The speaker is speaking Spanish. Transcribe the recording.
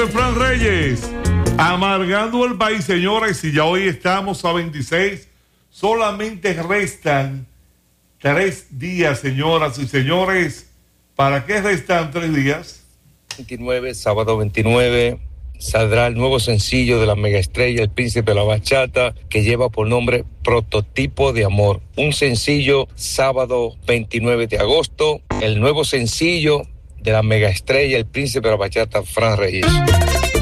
de Fran Reyes, amargando el país, señores, y ya hoy estamos a 26, solamente restan 3 días, señoras y señores. ¿Para qué restan 3 días? 29, sábado 29, saldrá el nuevo sencillo de la megaestrella, El Príncipe de la Bachata, que lleva por nombre Prototipo de Amor. Un sencillo sábado 29 de agosto, el nuevo sencillo de la megaestrella, El Príncipe de la Bachata, Fran Reyes.